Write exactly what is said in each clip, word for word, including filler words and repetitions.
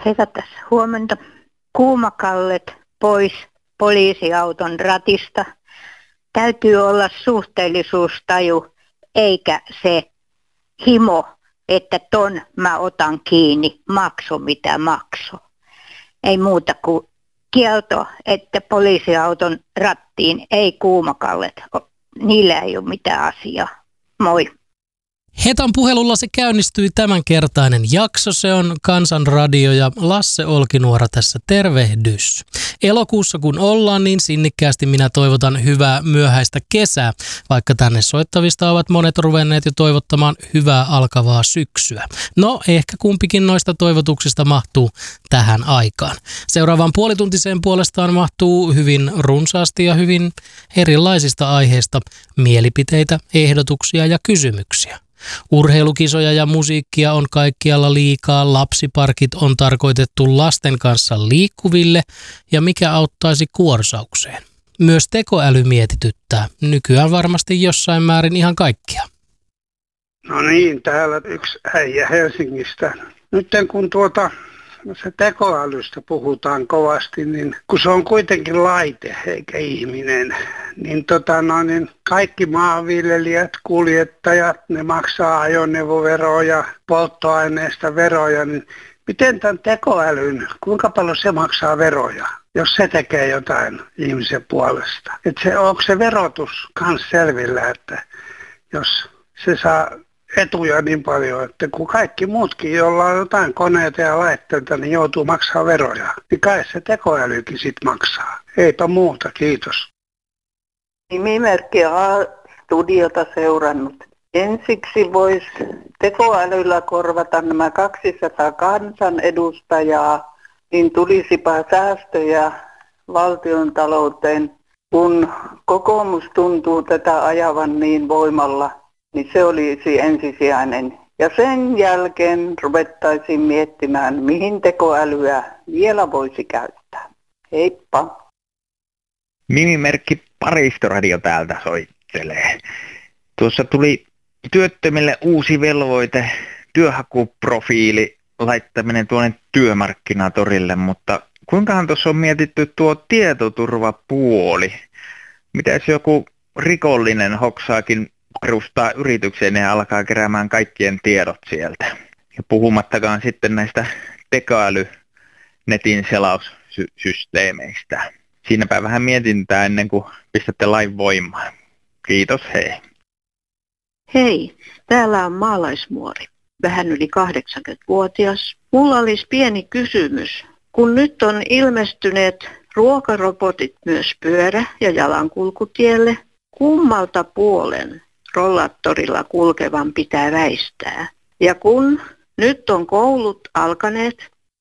Herätäs huomenta. Kuumakallet pois poliisiauton ratista. Täytyy olla suhteellisuustaju eikä se himo, että ton mä otan kiinni, makso mitä makso. Ei muuta kuin kielto, että poliisiauton rattiin ei kuumakallet. Niillä ei ole mitään asiaa. Moi. Hetan puhelulla se käynnistyi tämänkertainen jakso. Se on Kansanradio ja Lasse Olkinuora tässä tervehdys. Elokuussa kun ollaan, niin sinnikkäästi minä toivotan hyvää myöhäistä kesää, vaikka tänne soittavista ovat monet ruvenneet jo toivottamaan hyvää alkavaa syksyä. No, ehkä kumpikin noista toivotuksista mahtuu tähän aikaan. Seuraavaan puolituntiseen puolestaan mahtuu hyvin runsaasti ja hyvin erilaisista aiheista mielipiteitä, ehdotuksia ja kysymyksiä. Urheilukisoja ja musiikkia on kaikkialla liikaa, lapsiparkit on tarkoitettu lasten kanssa liikkuville ja mikä auttaisi kuorsaukseen. Myös tekoäly mietityttää, nykyään varmasti jossain määrin ihan kaikkia. No niin, täällä yksi äijä Helsingistä. Nyt kun tuota se tekoälystä puhutaan kovasti, niin kun se on kuitenkin laite eikä ihminen, niin, tota, no, niin kaikki maanviljelijät, kuljettajat, ne maksaa ajoneuvoveroa ja polttoaineista veroja, niin miten tämän tekoälyn, kuinka paljon se maksaa veroja, jos se tekee jotain ihmisen puolesta? Et se, onko se verotus kans selvillä, että jos se saa etuja niin paljon, että kun kaikki muutkin, joilla on jotain koneita ja laitteita, niin joutuu maksaa veroja, niin kai se tekoälykin sit maksaa. Eipä muuta, kiitos. Nimimerkki A-studiota seurannut. Ensiksi voisi tekoälyllä korvata nämä kaksisataa kansanedustajaa, niin tulisipa säästöjä valtion talouteen, kun kokoomus tuntuu tätä ajavan niin voimalla. Niin se olisi ensisijainen. Ja sen jälkeen ruvettaisiin miettimään, mihin tekoälyä vielä voisi käyttää. Heippa. Nimimerkki Paristoradio täältä soittelee. Tuossa tuli työttömille uusi velvoite, työhakuprofiili laittaminen tuonne työmarkkinatorille, mutta kuinkahan tuossa on mietitty tuo tietoturvapuoli? Mitäs joku rikollinen hoksaakin perustaa yritykseen ja alkaa keräämään kaikkien tiedot sieltä. Ja puhumattakaan sitten näistä tekoälynetin selaussysteemeistä. Siinäpä vähän mietintää ennen kuin pistätte lain voimaan. Kiitos, hei. Hei, täällä on maalaismuori, vähän yli kahdeksankymmentävuotias. Mulla olisi pieni kysymys. Kun nyt on ilmestyneet ruokarobotit myös pyörä- ja jalankulkutielle, kummalta puolen rollaattorilla kulkevan pitää väistää? Ja kun nyt on koulut alkaneet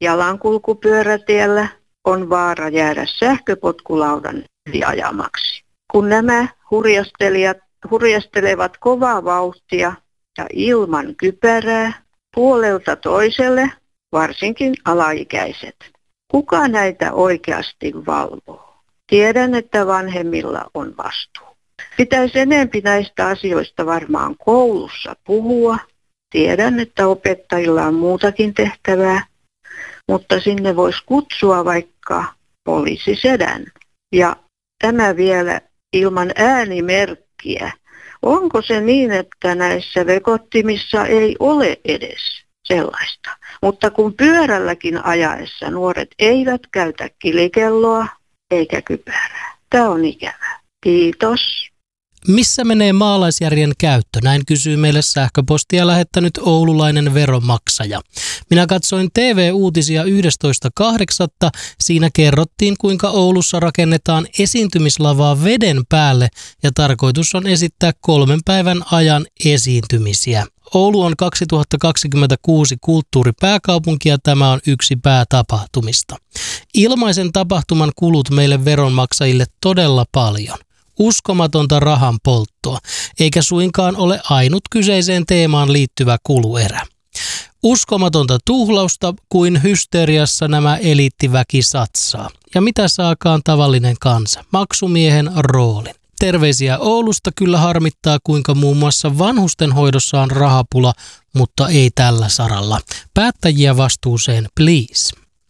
jalankulkupyörätiellä, on vaara jäädä sähköpotkulaudan yli ajamaksi. Kun nämä hurjastelijat hurjastelevat kovaa vauhtia ja ilman kypärää puolelta toiselle, varsinkin alaikäiset. Kuka näitä oikeasti valvoo? Tiedän, että vanhemmilla on vastuu. Pitäisi enempi näistä asioista varmaan koulussa puhua. Tiedän, että opettajilla on muutakin tehtävää, mutta sinne voisi kutsua vaikka poliisisedän. Ja tämä vielä ilman äänimerkkiä. Onko se niin, että näissä vekottimissa ei ole edes sellaista? Mutta kun pyörälläkin ajaessa nuoret eivät käytä kilikelloa eikä kypärää. Tämä on ikävää. Kiitos. Missä menee maalaisjärjen käyttö? Näin kysyy meille sähköpostia lähettänyt oululainen veronmaksaja. Minä katsoin T V-uutisia yhdestoista kahdeksatta Siinä kerrottiin, kuinka Oulussa rakennetaan esiintymislavaa veden päälle ja tarkoitus on esittää kolmen päivän ajan esiintymisiä. Oulu on kaksituhattakaksikymmentäkuusi kulttuuripääkaupunki ja tämä on yksi päätapahtumista. Ilmaisen tapahtuman kulut meille veronmaksajille todella paljon. Uskomatonta rahan polttoa, eikä suinkaan ole ainut kyseiseen teemaan liittyvä kuluerä. Uskomatonta tuhlausta kuin hysteriassa nämä eliittiväki satsaa. Ja mitä saakaan tavallinen kansa? Maksumiehen roolin. Terveisiä Oulusta, kyllä harmittaa kuinka muun muassa vanhustenhoidossa on rahapula, mutta ei tällä saralla. Päättäjiä vastuuseen, please.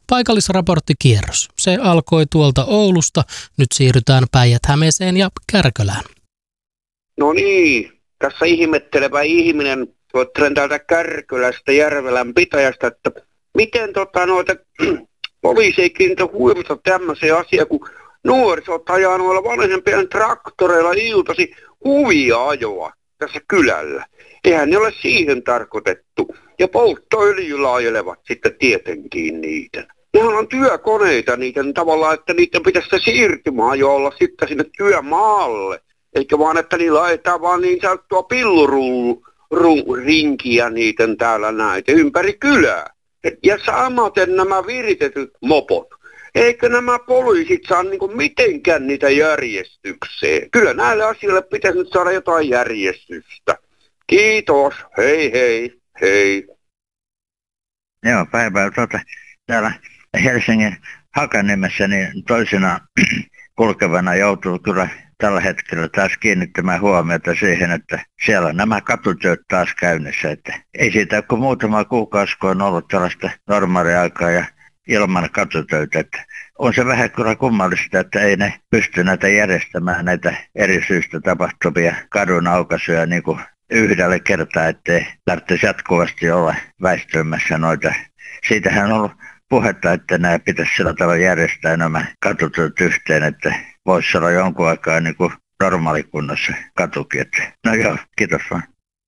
Paikallisraporttikierros. Se alkoi tuolta Oulusta. Nyt siirrytään Päijät-Hämeeseen ja Kärkölään. No niin, tässä ihmettelevä ihminen tuottelen täältä Kärkölästä Järvelän pitäjästä, että miten tota noita poliisi ei kiinnitä huomiota tämmöiseen asiaan, kun nuorisot ajaa noilla vanhempien traktoreilla iltasi huvia-ajoa tässä kylällä. Eihän ne ole siihen tarkoitettu. Ja polttoöljyllä ajelevat sitten tietenkin niitä. Nehän on työkoneita niiden tavallaan, että niiden pitäisi se siirtymäajo olla sitten sinne työmaalle. Eikä vaan, että niillä ajetaan vaan niin sanottua pillurinkiä niiden täällä näitä ympäri kylää. Ja samaten nämä viritetyt mopot. Eikö nämä poliisit saa niinku mitenkään niitä järjestykseen? Kyllä näille asioille pitäisi nyt saada jotain järjestystä. Kiitos, hei hei, hei. Joo, päivää. Tuota, täällä Helsingin Hakaniemessä niin toisena kulkevana joutuu kyllä tällä hetkellä taas kiinnittämään huomiota siihen, että siellä on nämä katutyöt taas käynnissä. Että ei siitä kuin muutama kuukausi, kun on ollut tällaista normaaliaikaa ja ilman katutöitä. Että on se vähän kyllä kummallista, että ei ne pysty näitä järjestämään näitä eri syistä tapahtuvia kadun aukaisuja niin kuin yhdellä kertaa, ettei tarvitsisi jatkuvasti olla väistymässä noita. Siitähän on ollut puhetta, että nämä pitäisi sillä tavalla järjestää nämä katutyöt yhteen, että voisi olla jonkun aikaa niin kuin normaalikunnossa katukin. Että no joo, kiitos vaan.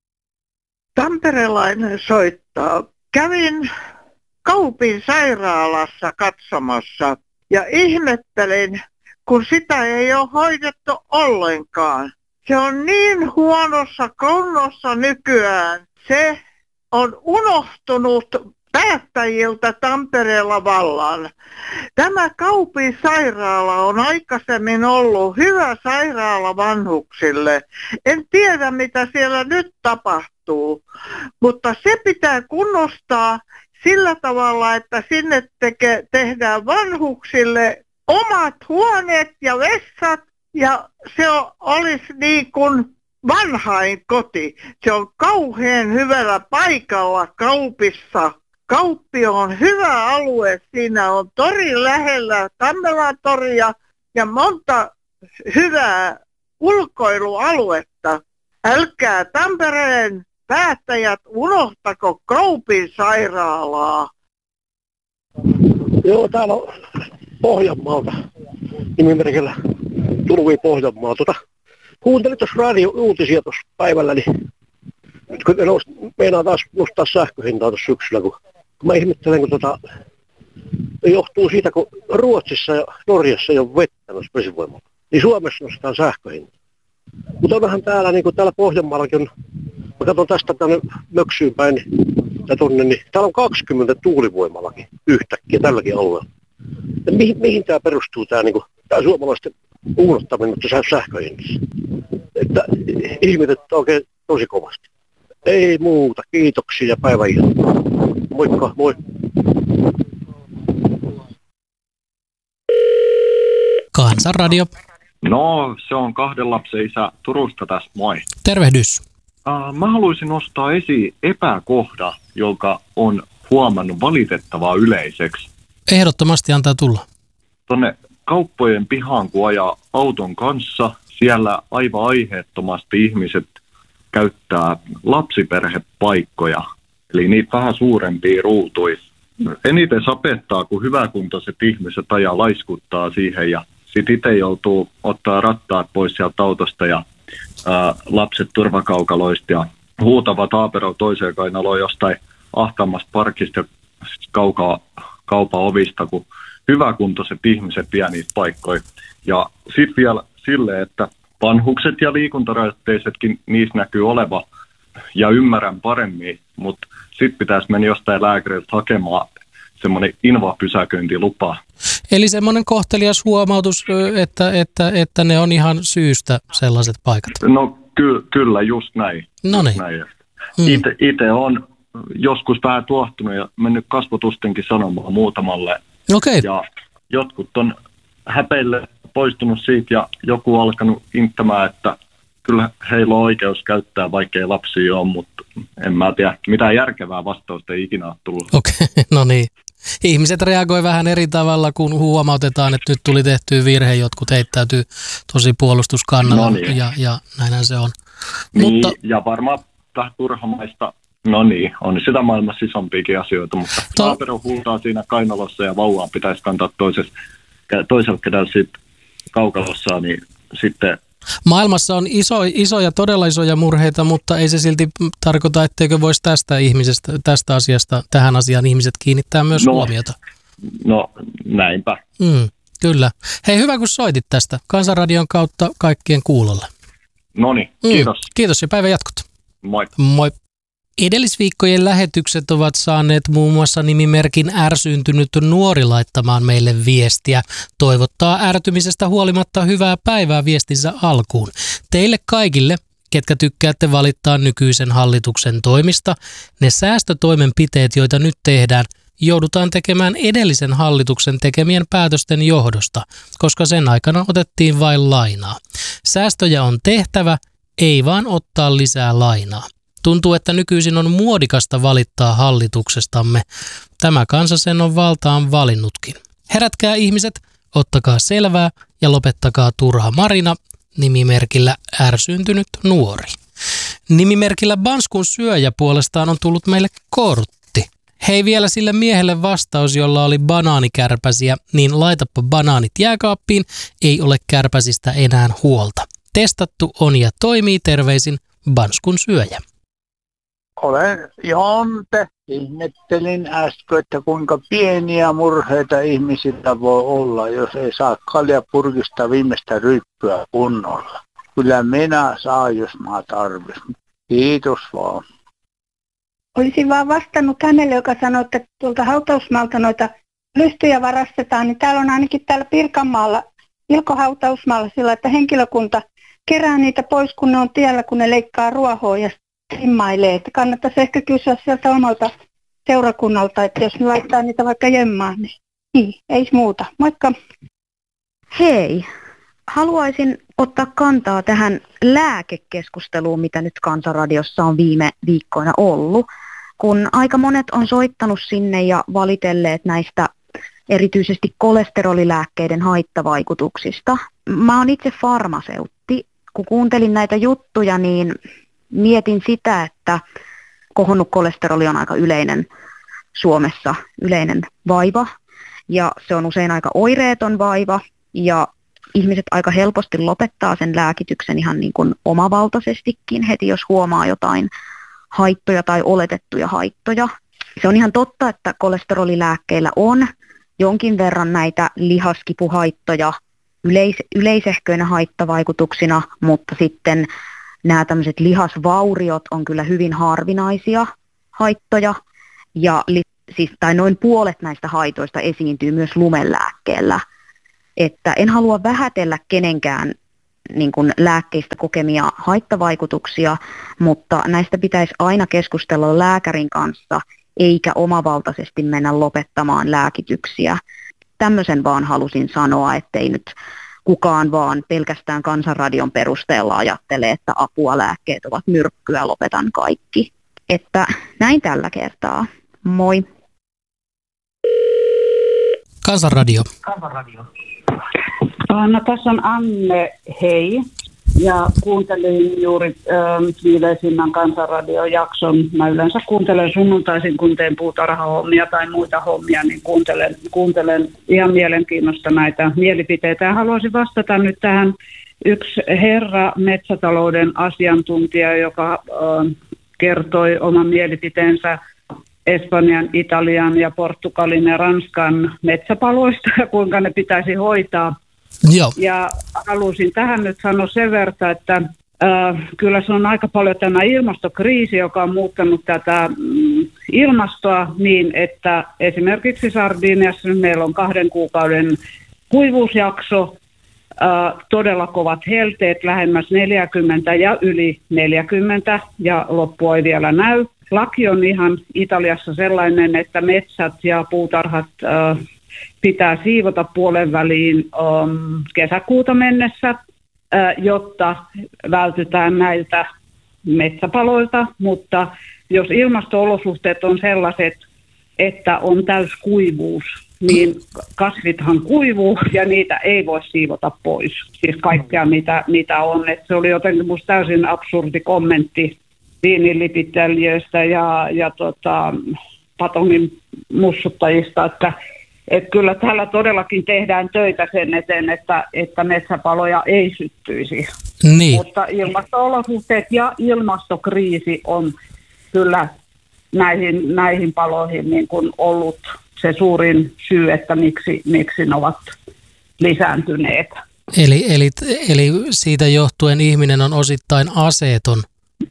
Tamperelainen soittaa. Kävin Kaupin sairaalassa katsomassa ja ihmettelin, kun sitä ei ole hoidettu ollenkaan. Se on niin huonossa kunnossa nykyään. Se on unohtunut päättäjiltä Tampereella vallan. Tämä Kaupin sairaala on aikaisemmin ollut hyvä sairaala vanhuksille. En tiedä, mitä siellä nyt tapahtuu, mutta se pitää kunnostaa sillä tavalla, että sinne teke, tehdään vanhuksille omat huoneet ja vessat, ja se on, olisi niin kuin vanhain koti. Se on kauhean hyvällä paikalla Kaupissa. Kauppi on hyvä alue, siinä on tori lähellä, Tammelan toria ja monta hyvää ulkoilualuetta. Älkää Tampereen päättäjät unohtako Kaupin sairaalaa. Joo, täällä on Pohjanmaalta nimimerkillä Turvi Pohjanmaa. Tota, kuuntelin tuossa radio-uutisia tuossa päivällä, niin nyt kun meinaa taas nostaa sähköhintaa tuossa syksyllä, kun, kun mä ihmettelen, kun tota, johtuu siitä, kun Ruotsissa ja Norjassa ei ole vettä noissa vesivoimalla, niin Suomessa nostetaan sähköhintaa. Mutta onhan täällä, niin kuin täällä Pohjanmaallakin on, mä katson tästä tänne Möksyyn päin ja tonne, niin täällä on kaksikymmentä tuulivoimallakin yhtäkkiä tälläkin alueella. Ja mihin, mihin tämä perustuu, tämä, niin kuin, tämä suomalaisten uunottaminen sähköhinnassa? Että ihmetettä oikein tosi kovasti. Ei muuta, kiitoksia ja päivää ihan. Moikka, moi. Kansanradio. No, se on kahden lapsen isä Turusta tässä, moi. Tervehdys. Uh, mä haluaisin nostaa esiin epäkohda, joka on huomannut valitettavaa yleiseksi. Ehdottomasti antaa tulla. Tuonne kauppojen pihaan, kun ajaa auton kanssa, siellä aivan aiheettomasti ihmiset käyttää lapsiperhepaikkoja, eli niitä vähän suurempia ruutuja. Eniten sapettaa, kun hyväkuntoiset ihmiset ajaa laiskuttaa siihen ja sitten itse joutuu ottaa rattaat pois sieltä autosta ja ää, lapset turvakaukaloista ja huutava taapero toiseen kainaloon jostain ahtaamasta parkista ja kaukaa kaupan ovista, kun hyväkuntoiset ihmiset vie niitä paikkoja. Ja sitten vielä silleen, että vanhukset ja liikuntarajoitteisetkin niissä näkyy oleva ja ymmärrän paremmin, mutta sitten pitäisi mennä jostain lääkäriltä hakemaan semmoinen invapysäköintilupa. Eli semmoinen kohtelias huomautus, että, että, että ne on ihan syystä sellaiset paikat. No ky- kyllä, just näin. No niin. Mm. Itse on joskus vähän tuohtunut ja mennyt kasvotustenkin sanomaan muutamalle. Okay. Ja jotkut on häpeille poistunut siitä ja joku alkanut inttämään, että kyllä heillä on oikeus käyttää, vaikkei lapsia ole, mutta en mä tiedä, mitään järkevää vastausta ei ikinä ole tullut. Okei, okay, no niin. ihmiset reagoi vähän eri tavalla, kun huomautetaan, että nyt tuli tehtyä virhe, jotkut heittäytyy tosi puolustuskannalla no niin. ja, ja näinhän se on. Niin, mutta, ja varmaan turhamaista, no niin, on sitä maailmassa isompiakin asioita, mutta to... naapero huutaa siinä kainalossa ja vauvaa pitäisi kantaa toisessa, toisella kädellä sitten kaukalossaan, niin sitten... Maailmassa on iso, isoja, todella isoja murheita, mutta ei se silti tarkoita, etteikö voisi tästä ihmisestä, tästä asiasta, tähän asiaan ihmiset kiinnittää myös no, huomiota. No, näinpä. Mm, kyllä. Hei, hyvä kun soitit tästä. Kansanradion kautta kaikkien kuulolle. Noniin, kiitos. Mm, kiitos ja päivän jatkot. Moi. Moi. Edellisviikkojen lähetykset ovat saaneet muun muassa nimimerkin ärsyyntynyt nuori laittamaan meille viestiä. Toivottaa ärtymisestä huolimatta hyvää päivää viestinsä alkuun. Teille kaikille, ketkä tykkäätte valittaa nykyisen hallituksen toimista, ne säästötoimenpiteet, joita nyt tehdään, joudutaan tekemään edellisen hallituksen tekemien päätösten johdosta, koska sen aikana otettiin vain lainaa. Säästöjä on tehtävä, ei vaan ottaa lisää lainaa. Tuntuu, että nykyisin on muodikasta valittaa hallituksestamme. Tämä kansa sen on valtaan valinnutkin. Herätkää ihmiset, ottakaa selvää ja lopettakaa turha marina, nimimerkillä ärsyyntynyt nuori. Nimimerkillä Banskun syöjä puolestaan on tullut meille kortti. Hei vielä sille miehelle vastaus, jolla oli banaanikärpäsiä, niin laitapa banaanit jääkaappiin, ei ole kärpäsistä enää huolta. Testattu on ja toimii, terveisin Banskun syöjä. Olen Jonte. Ihmettelin äsken, että kuinka pieniä murheita ihmisillä voi olla, jos ei saa kaljapurkista viimeistä ryppyä kunnolla. Kyllä minä saan, jos mä tarvitsen. Kiitos vaan. Olisin vaan vastannut hänelle, joka sanoi, että tuolta hautausmaalta noita lystyjä varastetaan, niin täällä on ainakin täällä Pirkanmaalla, Ilko hautausmaalla sillä, että henkilökunta kerää niitä pois, kun ne on tiellä, kun ne leikkaa ruohoa ja simmailee. Että kannattaisi ehkä kysyä sieltä omalta seurakunnalta, että jos ne laittaa niitä vaikka jemmaan, niin, niin ei muuta. Moikka! Hei! Haluaisin ottaa kantaa tähän lääkekeskusteluun, mitä nyt Kansanradiossa on viime viikkoina ollut, kun aika monet on soittanut sinne ja valitelleet näistä erityisesti kolesterolilääkkeiden haittavaikutuksista. Mä oon itse farmaseutti. Kun kuuntelin näitä juttuja, niin mietin sitä, että kohonnut kolesteroli on aika yleinen Suomessa, yleinen vaiva, ja se on usein aika oireeton vaiva, ja ihmiset aika helposti lopettaa sen lääkityksen ihan niin kuin omavaltaisestikin heti, jos huomaa jotain haittoja tai oletettuja haittoja. Se on ihan totta, että kolesterolilääkkeillä on jonkin verran näitä lihaskipuhaittoja yleis- yleisehköinä haittavaikutuksina, mutta sitten nämä tämmöiset lihasvauriot on kyllä hyvin harvinaisia haittoja, ja li- siis, tai noin puolet näistä haitoista esiintyy myös lumelääkkeellä. Että en halua vähätellä kenenkään niin kuin lääkkeistä kokemia haittavaikutuksia, mutta näistä pitäisi aina keskustella lääkärin kanssa, eikä omavaltaisesti mennä lopettamaan lääkityksiä. Tämmöisen vaan halusin sanoa, ettei nyt kukaan vaan pelkästään Kansanradion perusteella ajattele, että apua, lääkkeet ovat myrkkyä, lopetan kaikki. Että näin tällä kertaa. Moi. Kansanradio. Kansanradio. No tässä on Anne, hei. Ja kuuntelin juuri äh, viimeisimmän Kansanradion jakson. Mä yleensä kuuntelen sunnuntaisin, kun teen puutarhahommia tai muita hommia, niin kuuntelen, kuuntelen ihan mielenkiinnosta näitä mielipiteitä. Ja haluaisin vastata nyt tähän yksi herra metsätalouden asiantuntija, joka äh, kertoi oman mielipiteensä Espanjan, Italian ja Portugalin ja Ranskan metsäpaloista ja kuinka ne pitäisi hoitaa. Joo. Ja halusin tähän nyt sanoa sen verran, että äh, kyllä se on aika paljon tämä ilmastokriisi, joka on muuttanut tätä mm, ilmastoa niin, että esimerkiksi Sardiniassa meillä on kahden kuukauden kuivuusjakso, äh, todella kovat helteet, lähemmäs neljäkymmentä ja yli neljäkymmentä ja loppua ei vielä näy. Laki on ihan Italiassa sellainen, että metsät ja puutarhat äh, pitää siivota puolen väliin um, kesäkuuta mennessä, äh, jotta vältytään näiltä metsäpaloilta, mutta jos ilmasto-olosuhteet on sellaiset, että on täyskuivuus, niin kasvithan kuivuu ja niitä ei voi siivota pois. Siis kaikkea mitä, mitä on. Et se oli jotenkin musta täysin absurdi kommentti viinilipiteljöistä ja, ja tota, patongin mussuttajista, että et kyllä täällä todellakin tehdään töitä sen eteen, että, että metsäpaloja ei syttyisi. Niin. Mutta ilmasto-olosuhteet ja ilmastokriisi on kyllä näihin, näihin paloihin niin kuin ollut se suurin syy, että miksi, miksi ne ovat lisääntyneet. Eli, eli, eli siitä johtuen ihminen on osittain aseeton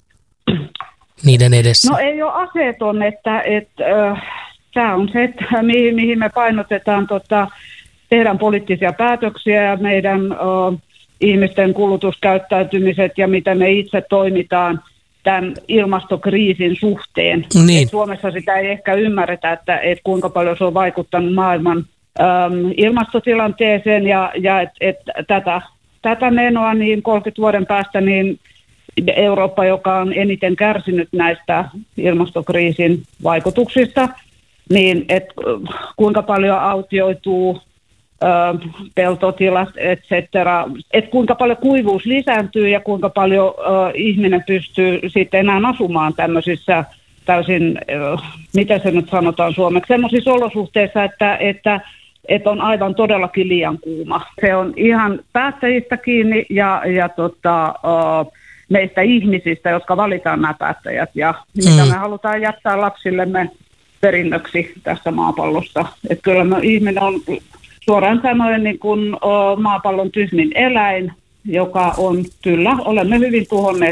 niiden edessä? No ei ole aseeton, että... että äh, tämä on se, että mihin, mihin me painotetaan, tota, tehdään poliittisia päätöksiä ja meidän uh, ihmisten kulutuskäyttäytymiset ja miten me itse toimitaan tämän ilmastokriisin suhteen. Niin. Suomessa sitä ei ehkä ymmärretä, että et kuinka paljon se on vaikuttanut maailman um, ilmastotilanteeseen ja, ja että et tätä, tätä menoa niin kolmekymmentä vuoden päästä niin Eurooppa, joka on eniten kärsinyt näistä ilmastokriisin vaikutuksista, niin että kuinka paljon autioituu ö, peltotilat, et cetera, että kuinka paljon kuivuus lisääntyy ja kuinka paljon ö, ihminen pystyy sitten enää asumaan tämmöisissä täysin, ö, miten se nyt sanotaan suomeksi, semmoisissa olosuhteissa, että, että, että on aivan todellakin liian kuuma. Se on ihan päättäjistä kiinni ja, ja tota, ö, meistä ihmisistä, jotka valitaan nämä päättäjät ja mm. mitä me halutaan jättää lapsillemme perinnöksi tästä maapallosta. Että kyllä me, ihminen on suoraan sanoen niin kuin o, maapallon tyhmin eläin, joka on, kyllä, olemme hyvin tuhonneet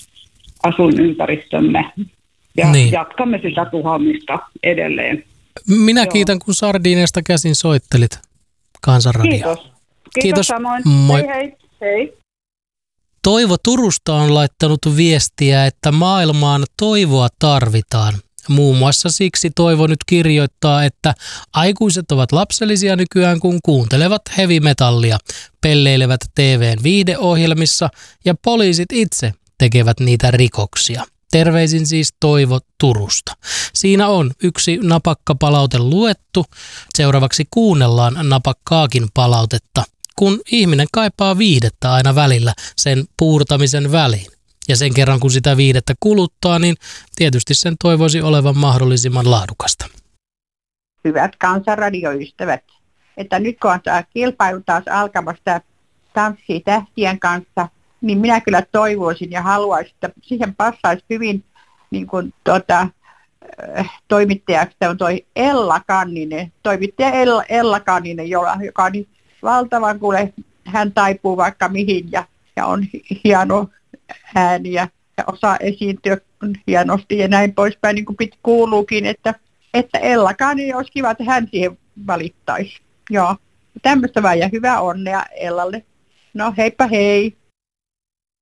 asuinympäristömme ja niin. Jatkamme sitä tuhoamista edelleen. Minä Joo. kiitän, kun Sardiiniasta käsin soittelit Kansanradioon. Kiitos. Kiitos, Kiitos. samoin. Moi. Hei hei. Hei. Toivo Turusta on laittanut viestiä, että maailmaan toivoa tarvitaan. Muun muassa siksi Toivo nyt kirjoittaa, että aikuiset ovat lapsellisia nykyään, kun kuuntelevat heavy metallia, pelleilevät T V:n viihdeohjelmissa ja poliisit itse tekevät niitä rikoksia. Terveisin siis Toivo Turusta. Siinä on yksi napakka palaute luettu. Seuraavaksi kuunnellaan napakkaakin palautetta, kun ihminen kaipaa viihdettä aina välillä sen puurtamisen väliin. Ja sen kerran, kun sitä viihdettä kuluttaa, niin tietysti sen toivoisi olevan mahdollisimman laadukasta. Hyvät kansanradioystävät, että nyt kun on tämä kilpailu taas alkamassa Tanssii tähtien kanssa, niin minä kyllä toivoisin ja haluaisin, että siihen passaisi hyvin niin kuin, tuota, toimittajaksi on toi Ella Kanninen, toimittaja Ella, Ella Kanninen, joka on niin valtavan, kuule, hän taipuu vaikka mihin ja, ja on hieno ääniä ja osaa esiintyä hienosti ja näin poispäin, niin kuin piti kuuluukin, että, että Ellakaan niin olisi kiva, että hän siihen valittaisi. Joo, tämmöistä vaan ja hyvää onnea Ellalle. No heippa hei.